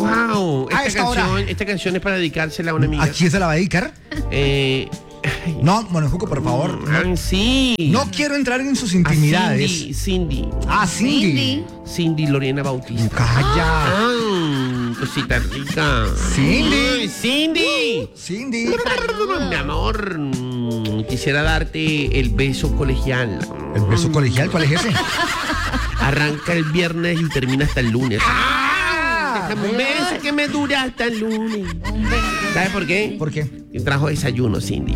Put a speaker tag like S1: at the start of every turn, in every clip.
S1: Wow,
S2: hora.
S1: Esta canción es para dedicársela a una amiga.
S2: ¿A quién se la va a dedicar? No, Monocuco, por favor.
S1: Sí.
S2: No quiero entrar en sus intimidades.
S1: Cindy.
S2: Cindy.
S1: Lorena Bautista.
S2: Calla.
S1: Cosita rica.
S2: Cindy.
S1: Cindy. Mi amor, quisiera darte el beso colegial.
S2: ¿El beso colegial? ¿Cuál es ese?
S1: Arranca el viernes y termina hasta el lunes. Déjame un beso que me dura hasta el lunes. ¿Sabe por qué?
S2: ¿Por qué?
S1: Trajo desayuno, Cindy.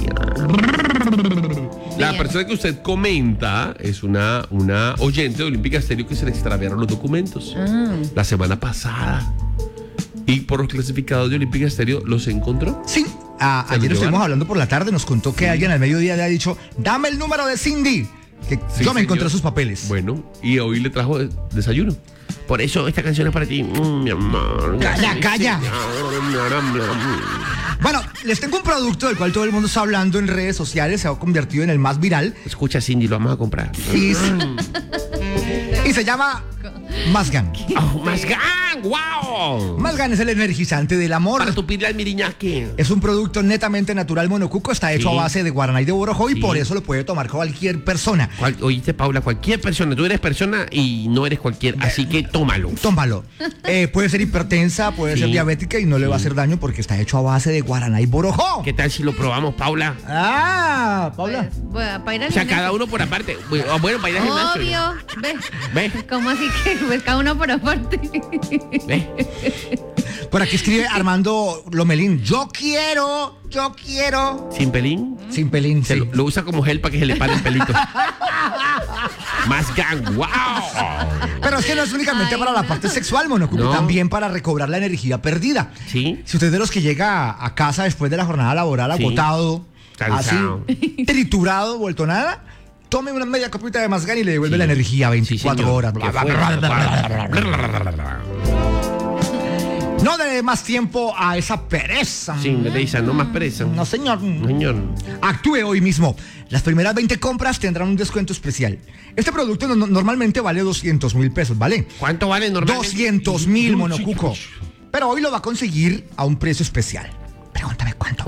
S1: La persona que usted comenta es una oyente de Olímpica Estéreo que se le extraviaron los documentos la semana pasada. Y por los clasificados de Olímpica Estéreo los encontró.
S2: Sí. Ayer estuvimos hablando por la tarde, nos contó que alguien al mediodía le ha dicho, dame el número de Cindy. Que yo me encontré sus papeles.
S1: Bueno, y hoy le trajo desayuno. Por eso esta canción es para ti, mi amor.
S2: Calla. Bueno, les tengo un producto del cual todo el mundo está hablando en redes sociales, se ha convertido en el más viral.
S1: Escucha, Cindy, lo vamos a comprar.
S2: Y se llama Mazgan.
S1: Mazgan, wow.
S2: Mazgan es el energizante del amor.
S1: Para tupirle al miriñaque.
S2: Es un producto netamente natural, Monocuco, está hecho a base de guaraná y de borojó y por eso lo puede tomar cualquier persona.
S1: Oíste, Paula, cualquier persona. Tú eres persona y no eres cualquier, así que tómalo. Puede ser hipertensa, puede ser diabética y no le va a hacer daño porque está hecho a base de guaraná y borojó. ¿Qué tal si lo probamos, Paula?
S2: Paula.
S3: Para ir al
S1: o sea, cada uno por aparte. Bueno, para ir al gimnasio.
S3: Obvio.
S1: ¿Ves?
S3: ¿Cómo así que pues cada uno por aparte?
S1: ¿Ves?
S2: Por aquí escribe Armando Lomelín. Yo quiero.
S1: ¿Sin pelín?
S2: Sin pelín, sí.
S1: Lo usa como gel para que se le pare el pelito. Mazgan, wow.
S2: Pero es que no es únicamente para la parte sexual, Monocuco, también para recobrar la energía perdida.
S1: Sí.
S2: Si usted es de los que llega a casa después de la jornada laboral agotado,
S1: cansado,
S2: así, triturado, vuelto nada, tome una media copita de Mazgan y le devuelve la energía 24 horas. No dé más tiempo a esa pereza.
S1: Sí, pereza, no más pereza.
S2: No, señor.
S1: Señor.
S2: Actúe hoy mismo. Las primeras 20 compras tendrán un descuento especial. Este producto normalmente vale 200,000 pesos, ¿vale?
S1: ¿Cuánto vale normalmente?
S2: 200,000, Monocuco. Pero hoy lo va a conseguir a un precio especial. Pregúntame cuánto.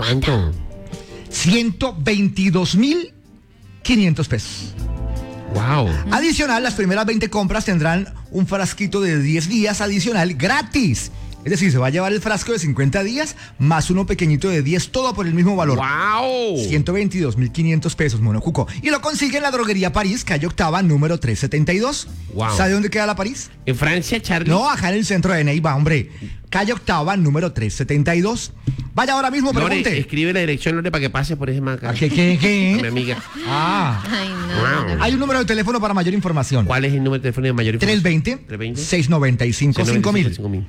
S2: 122,500 pesos.
S1: Wow.
S2: Adicional, las primeras 20 compras tendrán un frasquito de 10 días adicional gratis. Es decir, se va a llevar el frasco de 50 días más uno pequeñito de 10, todo por el mismo valor.
S1: ¡Wow!
S2: 122,500 pesos, Monocuco. Y lo consigue en la droguería París, calle Octava, número 372.
S1: Wow.
S2: ¿Sabe dónde queda la París?
S1: ¿En Francia, Charlie?
S2: No, acá en el centro de Neiva, hombre. Calle Octava, número 372. Vaya ahora mismo, pregunte.
S1: Lore, escribe la dirección, Lore, para que pase por ese maca.
S2: ¿Qué?
S1: Mi amiga.
S3: Ay, no.
S1: Wow.
S2: Hay un número de teléfono para mayor información.
S1: ¿Cuál es el número de teléfono de mayor información?
S2: 320-695-5000.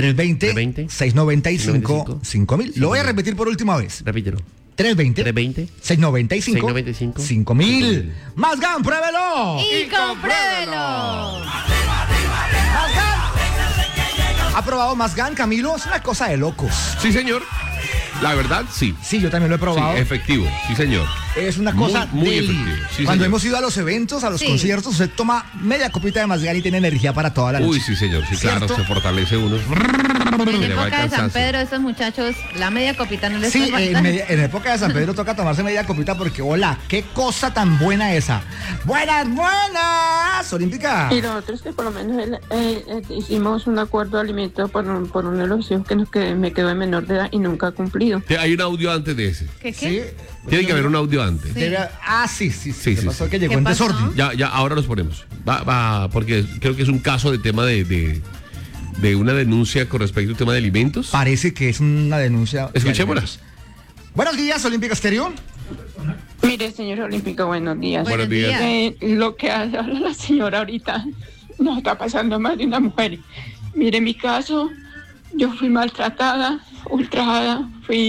S2: 320-695-5000. Lo voy a repetir por última vez.
S1: Repítelo.
S2: 320-695-5000. Mazgan, pruébelo.
S3: Y compruébelo.
S2: ¿Ha probado Mazgan, Camilo? Es una cosa de locos.
S1: Sí, señor. La verdad, sí.
S2: Sí, yo también lo he probado.
S1: Sí, efectivo. Sí, señor.
S2: Es una cosa
S1: muy
S2: deli.
S1: efectivo. Sí,
S2: Cuando
S1: señor.
S2: hemos ido a los eventos, a los conciertos, usted toma media copita de Mazgan y tiene energía para toda la noche.
S1: Uy, sí, señor. Sí, claro,
S2: ¿Cierto?
S1: se fortalece uno.
S3: En época de San Pedro, estos muchachos, la media copita no les
S2: Sí,
S3: toma.
S2: en época de San Pedro toca tomarse media copita porque, hola, qué cosa tan buena esa. Buenas, Olímpica.
S4: Y lo otro es que por lo menos hicimos un acuerdo de alimento por uno de los hijos que me quedó de menor de edad y nunca ha cumplido.
S1: Hay un audio antes de ese.
S3: ¿Qué?
S2: Sí.
S1: Tiene que haber un audio antes.
S3: Sí.
S2: Sí.
S1: Sí,
S2: ¿Qué pasó?
S1: sí.
S2: Que llegó
S3: ¿Qué
S2: en
S3: pasó?
S2: desorden.
S1: Ya, ahora los ponemos. Va, porque creo que es un caso de tema de una denuncia con respecto al tema de alimentos.
S2: Parece que es una denuncia.
S1: Escuchémosla.
S2: Buenos días, Olímpica Estéreo.
S4: Mire, señor Olímpico, buenos días.
S1: Buenos días.
S4: Lo que habla la señora ahorita nos está pasando más de una mujer. Mire, en mi caso, yo fui maltratada, ultrajada,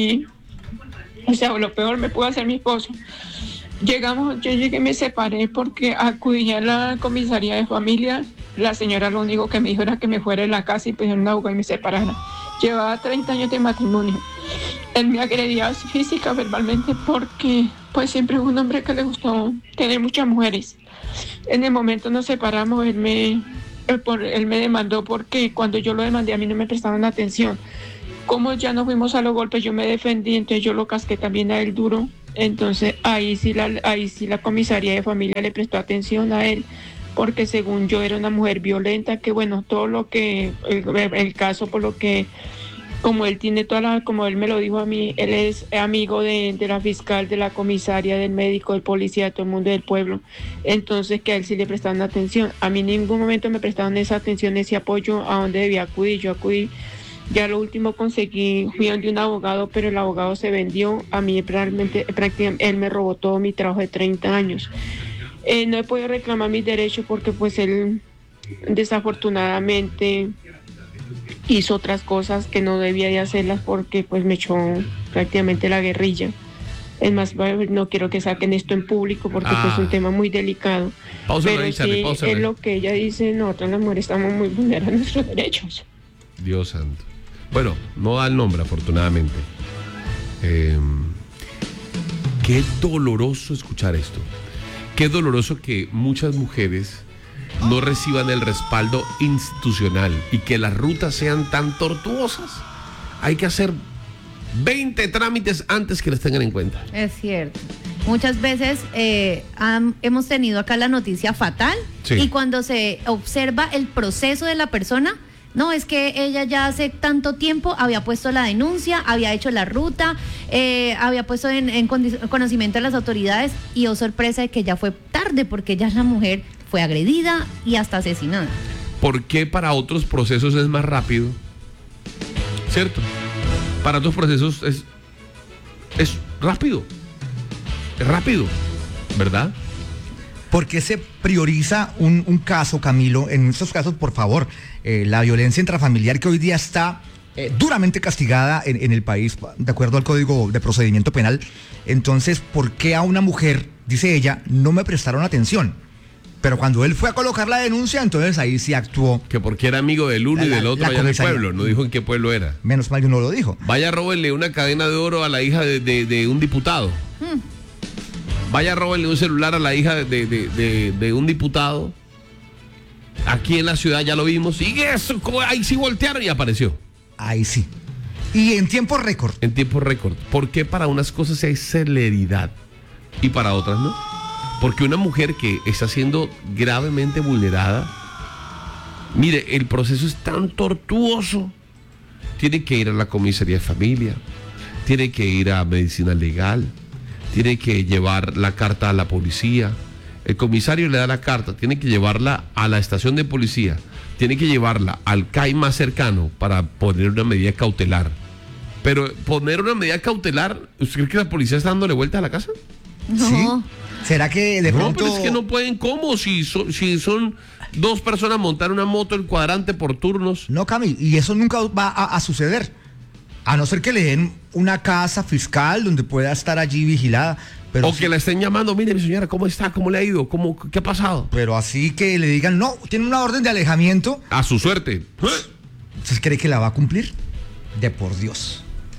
S4: lo peor me pudo hacer mi esposo. Yo llegué y me separé porque acudí a la comisaría de familia. La señora lo único que me dijo era que me fuera de la casa y pedí un abogado y me separara. Llevaba 30 años de matrimonio. Él me agredía física, verbalmente, porque pues siempre fue un hombre que le gustó tener muchas mujeres. En el momento nos separamos, él él me demandó porque cuando yo lo demandé a mí no me prestaban atención. Como ya nos fuimos a los golpes, yo me defendí, entonces yo lo casqué también a él duro. Entonces ahí sí la comisaría de familia le prestó atención a él, porque según yo era una mujer violenta, que bueno, todo lo que, el caso por lo que, como él tiene como él me lo dijo a mí, él es amigo de la fiscal, de la comisaria, del médico, del policía, de todo el mundo del pueblo, entonces que a él sí le prestaban atención. A mí en ningún momento me prestaban esa atención, ese apoyo a donde debía acudir. Yo acudí, ya lo último fui donde un abogado, pero el abogado se vendió. A mí realmente, prácticamente, él me robó todo mi trabajo de 30 años. No he podido reclamar mis derechos porque pues él desafortunadamente hizo otras cosas que no debía de hacerlas porque pues me echó prácticamente la guerrilla. Es más, no quiero que saquen esto en público porque pues es un tema muy delicado. Pero sí, es lo que ella dice, nosotros las mujeres estamos muy vulnerando nuestros derechos.
S5: Dios santo. Bueno, no da el nombre, afortunadamente. Qué doloroso escuchar esto. Qué doloroso que muchas mujeres no reciban el respaldo institucional y que las rutas sean tan tortuosas. Hay que hacer 20 trámites antes que les tengan en cuenta.
S3: Es cierto. Muchas veces hemos tenido acá la noticia fatal, sí, y cuando se observa el proceso de la persona, no, es que ella ya hace tanto tiempo había puesto la denuncia, había hecho la ruta, había puesto en conocimiento de las autoridades y oh sorpresa de que ya fue tarde porque ya la mujer fue agredida y hasta asesinada.
S5: ¿Por qué para otros procesos es más rápido? ¿Cierto? Para otros procesos es rápido. Es rápido, ¿verdad?
S2: ¿Por qué se prioriza un caso, Camilo? En estos casos, por favor, la violencia intrafamiliar que hoy día está duramente castigada en el país, de acuerdo al Código de Procedimiento Penal. Entonces, ¿por qué a una mujer, dice ella, no me prestaron atención? Pero cuando él fue a colocar la denuncia, entonces ahí sí actuó.
S5: Que porque era amigo del uno y del otro allá en el pueblo, no dijo en qué pueblo era.
S2: Menos mal que no lo dijo.
S5: Vaya, róbenle una cadena de oro a la hija de un diputado. Vaya, róbenle un celular a la hija de un diputado. Aquí en la ciudad ya lo vimos. Y eso, ahí sí voltearon y apareció.
S2: Ahí sí. Y en tiempo récord.
S5: En tiempo récord. ¿Por qué para unas cosas hay celeridad y para otras no? Porque una mujer que está siendo gravemente vulnerada, mire, el proceso es tan tortuoso. Tiene que ir a la comisaría de familia, tiene que ir a medicina legal, tiene que llevar la carta a la policía. El comisario le da la carta, tiene que llevarla a la estación de policía, tiene que llevarla al CAI más cercano para poner una medida cautelar. Pero poner una medida cautelar, ¿usted cree que la policía está dándole vuelta a la casa?
S3: No.
S2: ¿Sí? ¿Será que de pronto...?
S5: No, pero es que no pueden. ¿Cómo? Si son dos personas montar una moto en cuadrante por turnos.
S2: No, Cami, y eso nunca va a suceder. A no ser que le den una casa fiscal donde pueda estar allí vigilada. Pero
S5: o que la estén llamando, mire mi señora, ¿cómo está? ¿Cómo le ha ido? ¿Qué ha pasado?
S2: Pero así que le digan, no, tiene una orden de alejamiento.
S5: A su suerte.
S2: ¿Usted cree que la va a cumplir? De por Dios.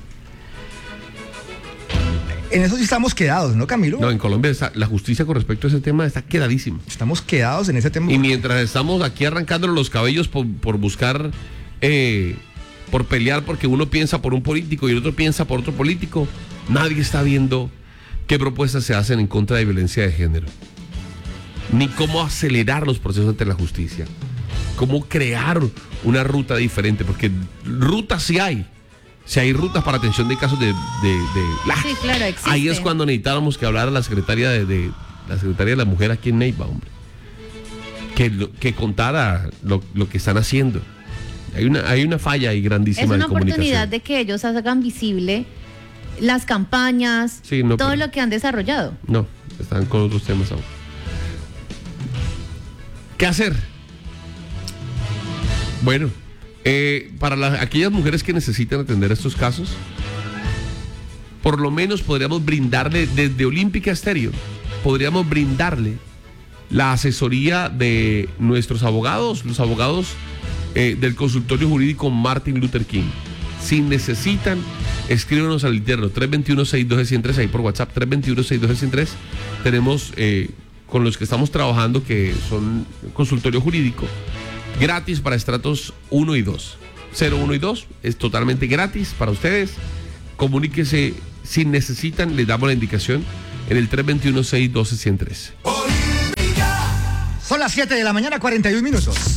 S2: En eso sí estamos quedados, ¿no, Camilo?
S5: No, en Colombia la justicia con respecto a ese tema está quedadísima.
S2: Estamos quedados en ese tema.
S5: Y mientras estamos aquí arrancándonos los cabellos por buscar, por pelear porque uno piensa por un político y el otro piensa por otro político, nadie está viendo qué propuestas se hacen en contra de violencia de género. Ni cómo acelerar los procesos ante la justicia. Cómo crear una ruta diferente, porque rutas sí hay. Si hay rutas para atención de casos de
S3: sí, claro, existe.
S5: Ahí es cuando necesitábamos que hablara la secretaria de la mujer aquí en Neiva, hombre. Que contara lo que están haciendo. Hay una falla ahí grandísima de comunicación.
S3: Es una oportunidad de que ellos hagan visible las campañas, sí, no, todo lo que han desarrollado.
S5: No, están con otros temas aún. ¿Qué hacer? Bueno, para aquellas mujeres que necesitan atender estos casos, por lo menos podríamos brindarle desde Olímpica Estéreo, podríamos brindarle la asesoría de nuestros abogados, los abogados del consultorio jurídico Martin Luther King. Si necesitan, escríbanos al interno 321-62-103, ahí por WhatsApp, 321-62-103. Tenemos con los que estamos trabajando, que son consultorio jurídico, gratis para estratos 1 y 2. 0, 1 y 2 es totalmente gratis para ustedes. Comuníquese si necesitan, les damos la indicación en el 321-612-113.
S2: Son las 7 de la mañana, 41 minutos.